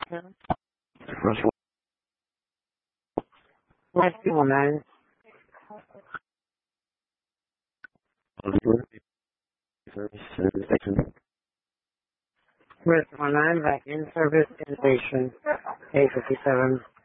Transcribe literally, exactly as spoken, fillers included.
Russell. Rescue one. Service station. Rescue one, back in service, innovation, A fifty-seven.